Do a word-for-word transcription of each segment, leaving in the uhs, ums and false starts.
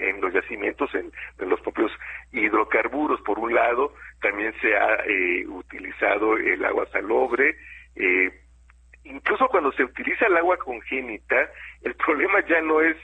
en los yacimientos, en, en los propios hidrocarburos. Por un lado, también se ha eh, utilizado el agua salobre. Eh, incluso cuando se utiliza el agua congénita, el problema ya no es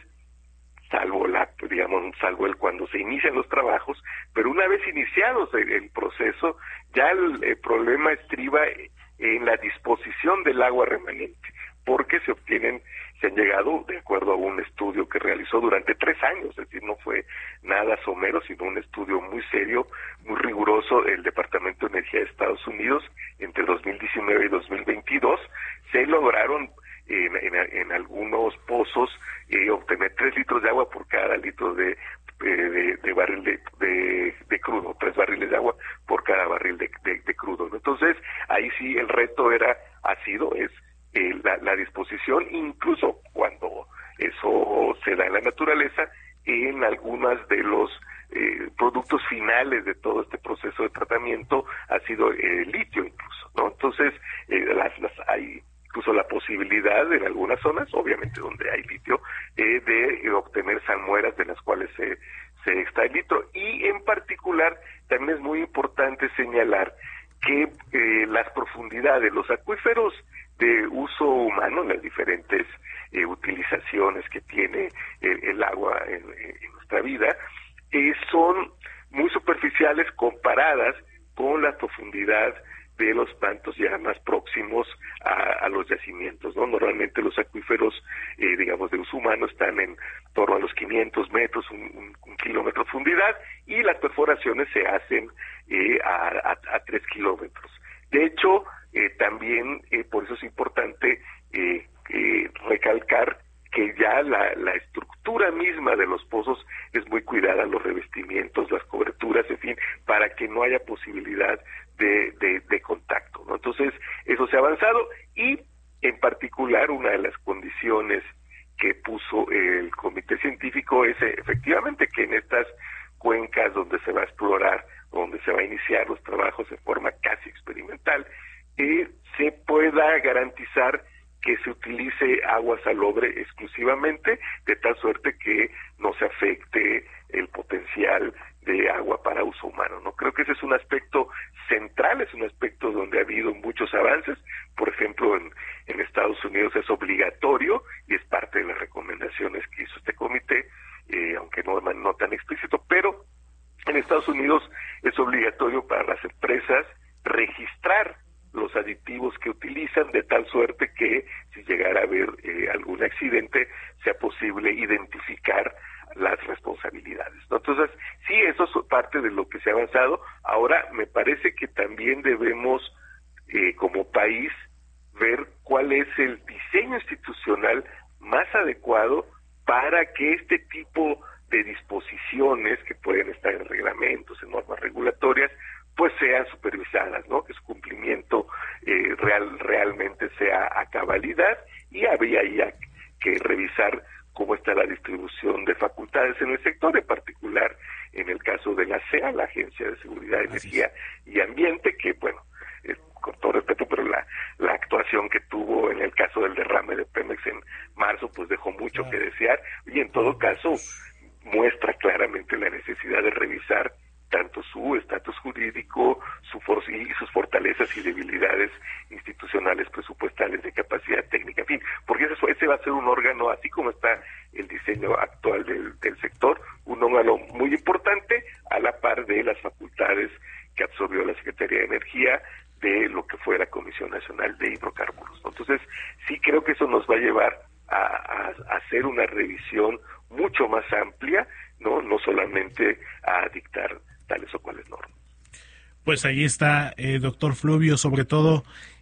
salvo la, digamos, salvo el cuando se inician los trabajos, pero una vez iniciados el, el proceso, ya el, el problema estriba en la disposición del agua remanente, porque se obtienen, se han llegado, de acuerdo a un estudio que realizó durante tres años, es decir, no fue nada somero, sino un estudio muy serio, muy riguroso del Departamento de Energía de Estados Unidos, entre dos mil diecinueve y dos mil veintidós, se lograron En, en, en algunos pozos eh, obtener tres litros de agua por cada litro de, eh, de, de barril de, de, de crudo, tres barriles de agua por cada barril de, de, de crudo, ¿no? Entonces, ahí sí el reto era, ha sido, es eh, la, la disposición, incluso cuando eso se da en la naturaleza, en algunas de los eh, productos finales de todo este proceso de tratamiento ha sido eh, litio incluso, ¿no? Entonces, eh, las, las hay incluso la posibilidad en algunas zonas, obviamente donde hay litio, eh, de obtener salmueras de las cuales se, se extrae litio. Y en particular, también es muy importante señalar que eh, las profundidades, los acuíferos de uso humano, las diferentes eh, utilizaciones que tiene el, el agua en, en nuestra vida, eh, son muy superficiales comparadas con la profundidad de los mantos ya más próximos a, a los yacimientos, ¿no? Normalmente los acuíferos, eh, digamos, de uso humano están en torno a los quinientos metros, un, un, un kilómetro de profundidad, y las perforaciones se hacen eh, a, a, a tres kilómetros. De hecho, eh, también, eh, por eso es importante eh, eh, recalcar que ya la, la estructura misma de los pozos es muy cuidada, los revestimientos, las coberturas, en fin, para que no haya posibilidad de, de, de contacto, ¿no? Entonces, eso se ha avanzado, y en particular una de las condiciones que puso el comité científico es eh, efectivamente que en estas cuencas donde se va a explorar, donde se va a iniciar los trabajos de forma casi experimental, eh, se pueda garantizar que se utilice agua salobre exclusivamente, de tal suerte que no se afecte el potencial de agua para uso humano, ¿no? Creo que ese es un aspecto central, es un aspecto donde ha habido muchos avances. Por ejemplo, en, en Estados Unidos es obligatorio, y es parte de las recomendaciones que hizo este comité, eh, aunque no, no tan explícito, pero en Estados Unidos es obligatorio para las empresas registrar los aditivos que utilizan, de tal suerte que si llegara a haber eh, algún accidente sea posible identificar las responsabilidades, ¿no? Entonces, sí, eso es parte de lo que se ha avanzado. Ahora, me parece que también debemos, eh, como país, ver cuál es el diseño institucional más adecuado para que este tipo de disposiciones, que pueden estar en reglamentos, en normas regulatorias, pues sean supervisadas, ¿no? Que su cumplimiento eh, real realmente sea a cabalidad, y habría ya que revisar cómo está la distribución de facultades en el sector, en particular en el caso de la C E A, la Agencia de Seguridad, Energía y Ambiente, que, bueno, eh, con todo respeto, pero la, la actuación que tuvo en el caso del derrame de Pemex en marzo, pues dejó mucho que desear, y en todo caso muestra claramente la necesidad de revisar tanto su estatus jurídico, su for y sus fortalezas y debilidades institucionales, presupuestales, de capacidad técnica, en fin, porque ese, ese va a ser un órgano, así como está el diseño actual del, del sector, un órgano muy importante, a la par de las facultades que absorbió la Secretaría de Energía, de lo que fue la Comisión Nacional de Hidrocarburos, ¿no? Entonces, sí creo que eso nos va a llevar a, a, a hacer una revisión mucho más amplia, no, no solamente a dictar tales o cuales normas. Pues ahí está, eh, doctor Fluvio, sobre todo,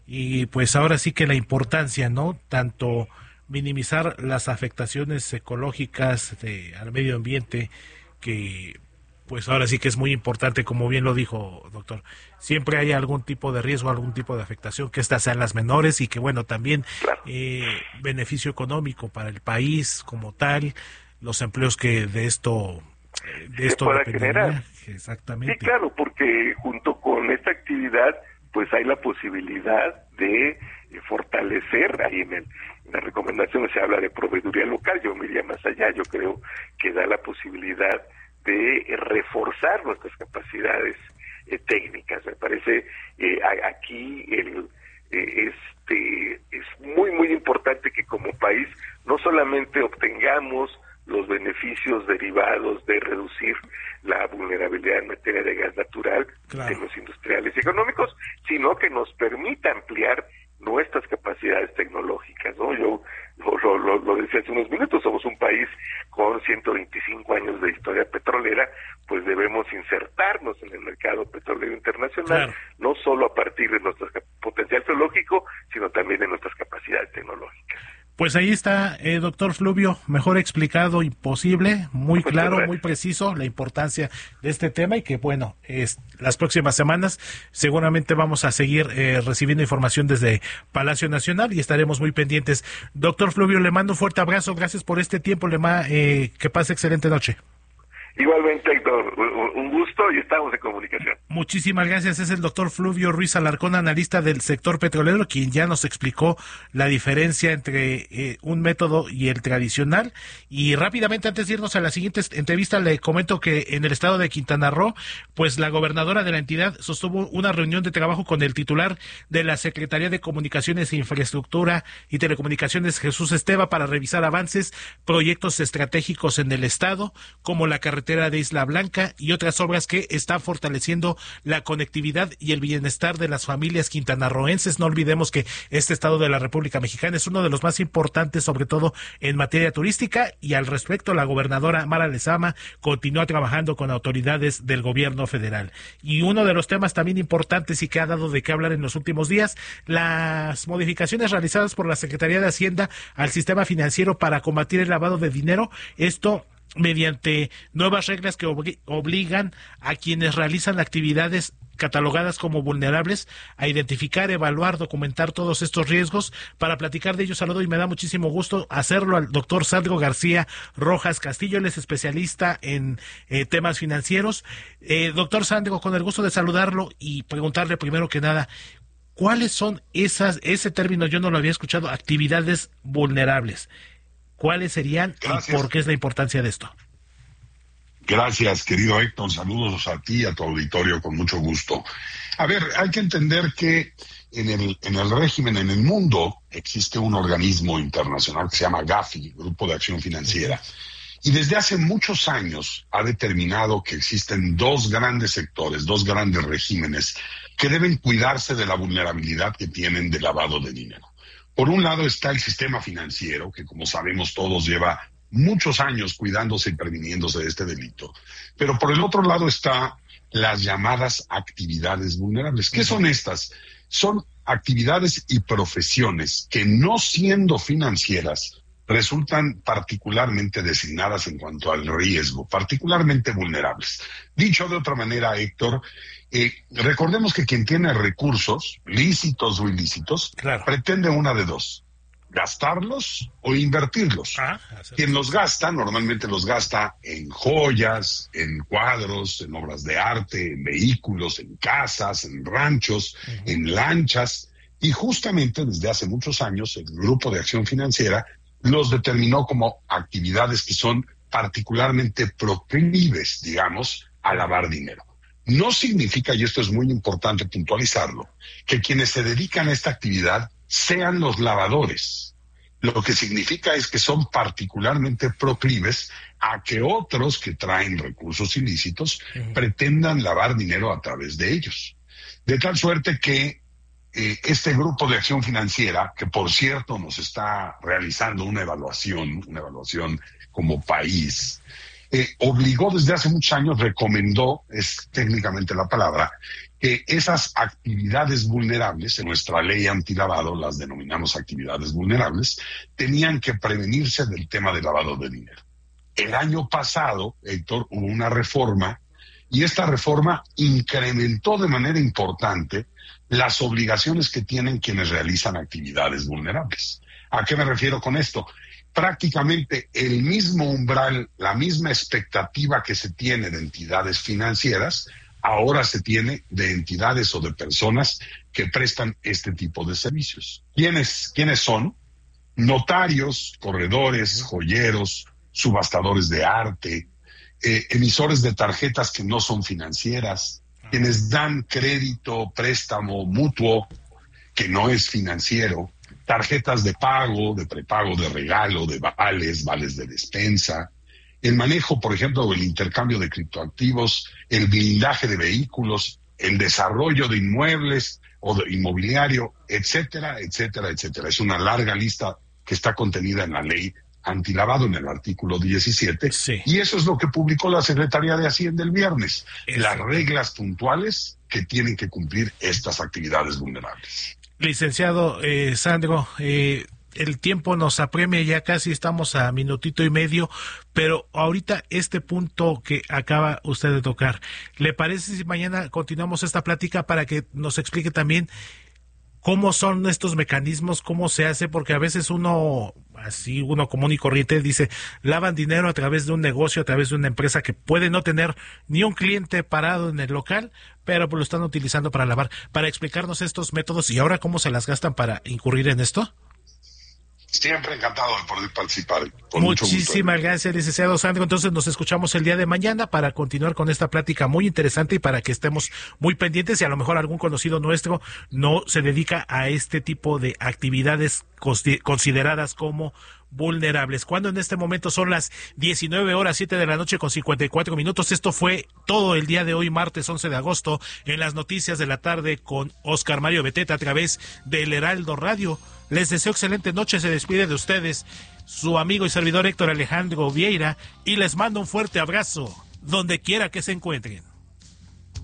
y pues ahora sí que la importancia, ¿no? Tanto minimizar las afectaciones ecológicas de, al medio ambiente, que pues ahora sí que es muy importante, como bien lo dijo, doctor. Siempre hay algún tipo de riesgo, algún tipo de afectación, que estas sean las menores, y que bueno, también claro. eh, beneficio económico para el país como tal, los empleos que de esto de esto pueda generar. Exactamente. Sí, claro, porque junto con esta actividad, pues hay la posibilidad de fortalecer ahí en el En las recomendaciones se habla de proveeduría local, yo me iría más allá, yo creo que da la posibilidad de reforzar nuestras capacidades eh, técnicas. Me parece eh, aquí el, eh, este es muy muy importante que como país no solamente obtengamos los beneficios derivados de reducir la vulnerabilidad en materia de gas natural, claro, de los industriales y económicos, sino que nos permita ampliar nuestras capacidades tecnológicas, ¿no? Yo lo, lo, lo decía hace unos minutos, somos un país con ciento veinticinco años de historia petrolera, pues debemos insertarnos en el mercado petrolero internacional, claro, no solo a partir de nuestro potencial geológico, sino también de nuestras capacidades tecnológicas. Pues ahí está, eh, doctor Fluvio, mejor explicado imposible, muy claro, muy preciso la importancia de este tema y que, bueno, es, las próximas semanas seguramente vamos a seguir eh, recibiendo información desde Palacio Nacional y estaremos muy pendientes. Doctor Fluvio, le mando un fuerte abrazo, gracias por este tiempo, le ma, eh, que pase excelente noche. Igualmente, Héctor, un gusto y estamos en comunicación. Muchísimas gracias. Es el doctor Fluvio Ruiz Alarcón, analista del sector petrolero, quien ya nos explicó la diferencia entre eh, un método y el tradicional. Y rápidamente, antes de irnos a la siguiente entrevista, le comento que en el estado de Quintana Roo, pues la gobernadora de la entidad sostuvo una reunión de trabajo con el titular de la Secretaría de Comunicaciones e Infraestructura y Telecomunicaciones, Jesús Esteva, para revisar avances, proyectos estratégicos en el estado, como la carretera de Isla Blanca y otras obras que están fortaleciendo la conectividad y el bienestar de las familias quintanarroenses. No olvidemos que este estado de la República Mexicana es uno de los más importantes, sobre todo en materia turística, y al respecto la gobernadora Mara Lezama continúa trabajando con autoridades del gobierno federal. Y uno de los temas también importantes y que ha dado de qué hablar en los últimos días, las modificaciones realizadas por la Secretaría de Hacienda al sistema financiero para combatir el lavado de dinero, esto mediante nuevas reglas que obli- obligan a quienes realizan actividades catalogadas como vulnerables a identificar, evaluar, documentar todos estos riesgos. Para platicar de ello, saludo y me da muchísimo gusto hacerlo al doctor Sandro García Rojas Castillo. Él es especialista en eh, temas financieros. Eh, doctor Sandro, con el gusto de saludarlo y preguntarle primero que nada, ¿cuáles son esas, ese término yo no lo había escuchado, actividades vulnerables? ¿Cuáles serían Gracias. Y por qué es la importancia de esto? Gracias, querido Héctor. Saludos a ti y a tu auditorio con mucho gusto. A ver, hay que entender que en el, en el régimen, en el mundo, existe un organismo internacional que se llama GAFI, Grupo de Acción Financiera, y desde hace muchos años ha determinado que existen dos grandes sectores, dos grandes regímenes que deben cuidarse de la vulnerabilidad que tienen de lavado de dinero. Por un lado está el sistema financiero, que como sabemos todos lleva muchos años cuidándose y previniéndose de este delito. Pero por el otro lado está las llamadas actividades vulnerables. ¿Qué son estas? Son actividades y profesiones que, no siendo financieras, resultan particularmente designadas en cuanto al riesgo, particularmente vulnerables. Dicho de otra manera, Héctor, eh, recordemos que quien tiene recursos, lícitos o ilícitos, claro, pretende una de dos: gastarlos o invertirlos. Ah, quien los gasta, normalmente los gasta en joyas, en cuadros, en obras de arte, en vehículos, en casas, en ranchos, uh-huh, en lanchas, y justamente desde hace muchos años el Grupo de Acción Financiera los determinó como actividades que son particularmente proclives, digamos, a lavar dinero. No significa, y esto es muy importante puntualizarlo, que quienes se dedican a esta actividad sean los lavadores. Lo que significa es que son particularmente proclives a que otros que traen recursos ilícitos uh-huh. pretendan lavar dinero a través de ellos. De tal suerte que eh, este Grupo de Acción Financiera, que por cierto nos está realizando una evaluación, una evaluación como país, eh, obligó desde hace muchos años, recomendó, es técnicamente la palabra, que esas actividades vulnerables, en nuestra ley antilavado las denominamos actividades vulnerables, tenían que prevenirse del tema del lavado de dinero. El año pasado, Héctor, hubo una reforma y esta reforma incrementó de manera importante las obligaciones que tienen quienes realizan actividades vulnerables. ¿A qué me refiero con esto? Prácticamente el mismo umbral, la misma expectativa que se tiene de entidades financieras, ahora se tiene de entidades o de personas que prestan este tipo de servicios. ¿Quiénes, quiénes son? notarios, corredores, joyeros, subastadores de arte, eh, emisores de tarjetas que no son financieras, quienes dan crédito, préstamo mutuo, que no es financiero, tarjetas de pago, de prepago, de regalo, de vales, vales de despensa, el manejo, por ejemplo, del intercambio de criptoactivos, el blindaje de vehículos, el desarrollo de inmuebles o de inmobiliario, etcétera, etcétera, etcétera. Es una larga lista que está contenida en la ley antilavado en el artículo diecisiete, sí. Y eso es lo que publicó la Secretaría de Hacienda el viernes, eso. Las reglas puntuales que tienen que cumplir estas actividades vulnerables. Licenciado eh, Sandro, eh, el tiempo nos apremia, ya casi estamos a minutito y medio, pero ahorita este punto que acaba usted de tocar, ¿le parece si mañana continuamos esta plática para que nos explique también cómo son estos mecanismos, cómo se hace? Porque a veces uno, así uno común y corriente, dice, lavan dinero a través de un negocio, a través de una empresa que puede no tener ni un cliente parado en el local, pero pues lo están utilizando para lavar. Para explicarnos estos métodos y ahora cómo se las gastan para incurrir en esto. Siempre encantado de poder participar. Muchísimas gracias, licenciado Sandro. Entonces nos escuchamos el día de mañana para continuar con esta plática muy interesante y para que estemos muy pendientes, y a lo mejor algún conocido nuestro no se dedica a este tipo de actividades consideradas como vulnerables. Cuando en este momento son las diecinueve horas siete de la noche con cincuenta y cuatro minutos. Esto fue todo el día de hoy, martes once de agosto, en las noticias de la tarde con Oscar Mario Beteta a través del Heraldo Radio. Les deseo excelente noche, se despide de ustedes su amigo y servidor Héctor Alejandro Vieira y les mando un fuerte abrazo donde quiera que se encuentren.